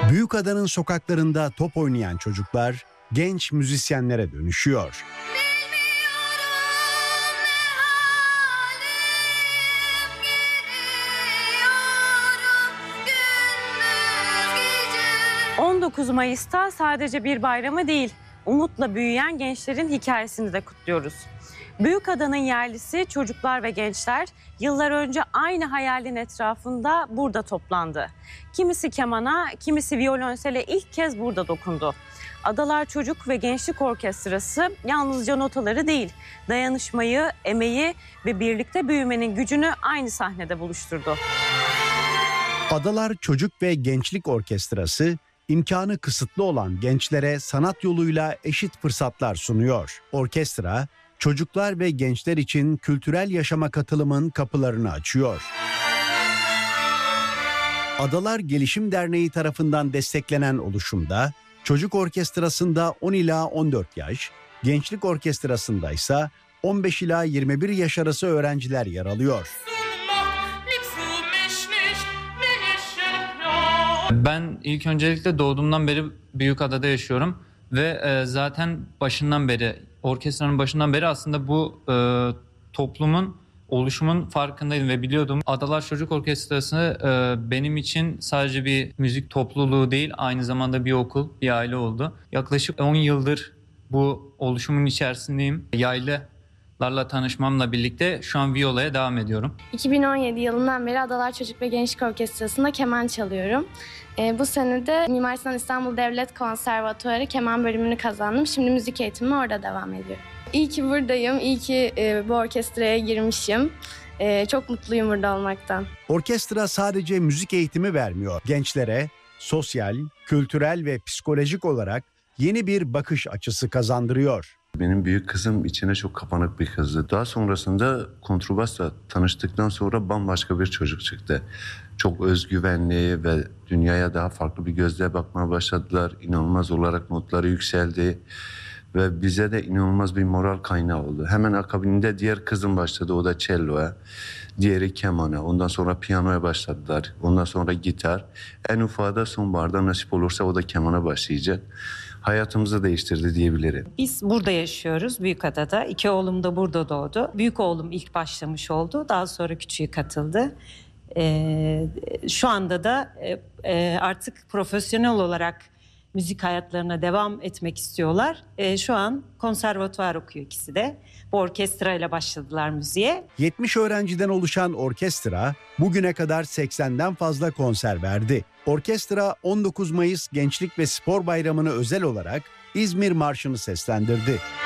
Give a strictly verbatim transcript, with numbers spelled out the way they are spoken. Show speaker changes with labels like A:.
A: Büyükada'nın sokaklarında top oynayan çocuklar genç müzisyenlere dönüşüyor.
B: on dokuz Mayıs'ta sadece bir bayramı değil, umutla büyüyen gençlerin hikayesini de kutluyoruz. Büyükada'nın yerlisi çocuklar ve gençler yıllar önce aynı hayalin etrafında burada toplandı. Kimisi kemana, kimisi violonsele ilk kez burada dokundu. Adalar Çocuk ve Gençlik Orkestrası yalnızca notaları değil, dayanışmayı, emeği ve birlikte büyümenin gücünü aynı sahnede buluşturdu.
A: Adalar Çocuk ve Gençlik Orkestrası imkanı kısıtlı olan gençlere sanat yoluyla eşit fırsatlar sunuyor. Orkestra, çocuklar ve gençler için kültürel yaşama katılımın kapılarını açıyor. Adalar Gelişim Derneği tarafından desteklenen oluşumda çocuk orkestrasında on ila on dört yaş, gençlik orkestrasında ise on beş ila yirmi bir yaş arası öğrenciler yer alıyor.
C: Ben ilk öncelikle doğduğumdan beri Büyükada'da yaşıyorum ve e, zaten başından beri, orkestranın başından beri aslında bu e, toplumun, oluşumun farkındaydım ve biliyordum. Adalar Çocuk Orkestrası e, benim için sadece bir müzik topluluğu değil, aynı zamanda bir okul, bir aile oldu. Yaklaşık on yıldır bu oluşumun içerisindeyim. Yaylılarla tanışmamla birlikte şu an violaya devam ediyorum.
D: iki bin on yedi yılından beri Adalar Çocuk ve Gençlik Orkestrası'nda keman çalıyorum. E, bu sene de Mimar Sinan İstanbul Devlet Konservatuarı keman bölümünü kazandım. Şimdi müzik eğitimime orada devam ediyorum. İyi ki buradayım, iyi ki e, bu orkestraya girmişim. E, çok mutluyum burada olmaktan.
A: Orkestra sadece müzik eğitimi vermiyor. Gençlere sosyal, kültürel ve psikolojik olarak yeni bir bakış açısı kazandırıyor.
E: Benim büyük kızım içine çok kapanık bir kızdı. Daha sonrasında kontrbasla tanıştıktan sonra bambaşka bir çocuk çıktı. Çok özgüvenli ve dünyaya daha farklı bir gözle bakmaya başladılar. İnanılmaz olarak notları yükseldi ve bize de inanılmaz bir moral kaynağı oldu. Hemen akabinde diğer kızım başladı, o da cello'ya, diğeri kemana, ondan sonra piyanoya başladılar, ondan sonra gitar. En ufağı da sonbaharda nasip olursa o da kemana başlayacak. Hayatımızı değiştirdi diyebilirim.
F: Biz burada yaşıyoruz Büyükada'da. İki oğlum da burada doğdu. Büyük oğlum ilk başlamış oldu. Daha sonra küçüğü katıldı. Ee, şu anda da e, artık profesyonel olarak müzik hayatlarına devam etmek istiyorlar. E, şu an konservatuvar okuyor ikisi de. Bu orkestrayla başladılar müziğe.
A: yetmiş öğrenciden oluşan orkestra bugüne kadar seksenden fazla konser verdi. Orkestra on dokuz Mayıs Gençlik ve Spor Bayramı'nı özel olarak İzmir Marşı'nı seslendirdi.